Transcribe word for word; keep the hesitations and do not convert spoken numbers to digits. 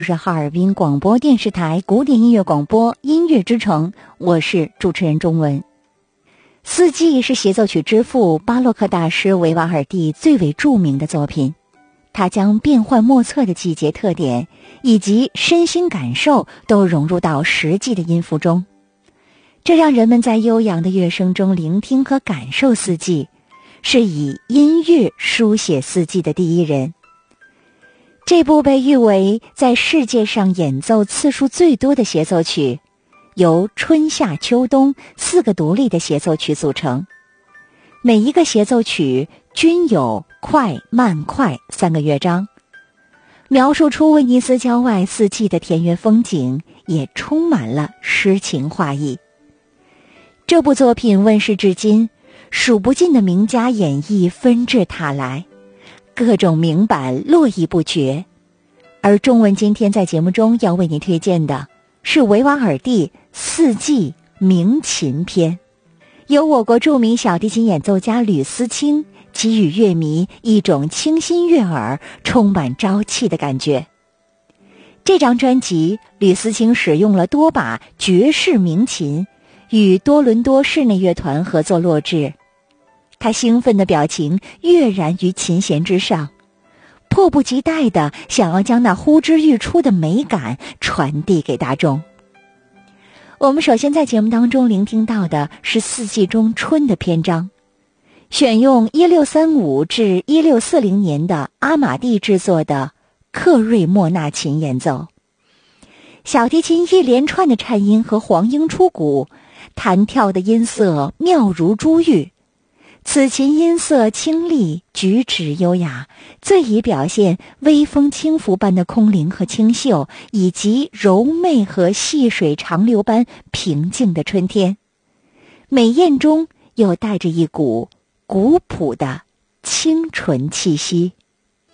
是哈尔滨广播电视台古典音乐广播音乐之城，我是主持人钟文。四季是协奏曲之父巴洛克大师维瓦尔第最为著名的作品，他将变幻莫测的季节特点以及身心感受都融入到实际的音符中，这让人们在悠扬的乐声中聆听和感受四季，是以音乐书写四季的第一人。这部被誉为在世界上演奏次数最多的协奏曲，由春夏秋冬四个独立的协奏曲组成，每一个协奏曲均有快慢快三个乐章，描述出威尼斯郊外四季的田园风景，也充满了诗情画意。这部作品问世至今，数不尽的名家演绎纷至沓来，各种名版络绎不绝。而中文今天在节目中要为你推荐的是维瓦尔第四季鸣琴篇，由我国著名小提琴演奏家吕思清给予乐迷一种清新悦耳、充满朝气的感觉。这张专辑，吕思清使用了多把爵士鸣琴，与多伦多室内乐团合作录制。他兴奋的表情跃然于琴弦之上，迫不及待地想要将那呼之欲出的美感传递给大众。我们首先在节目当中聆听到的是四季中春的篇章，选用一六三五至一六四零年的阿玛蒂制作的克瑞莫纳琴演奏，小提琴一连串的颤音和黄莺出谷，弹跳的音色妙如珠玉。此琴音色清丽，举止优雅，最以表现微风轻拂般的空灵和清秀，以及柔媚和细水长流般平静的春天。美艳中又带着一股古朴的清纯气息。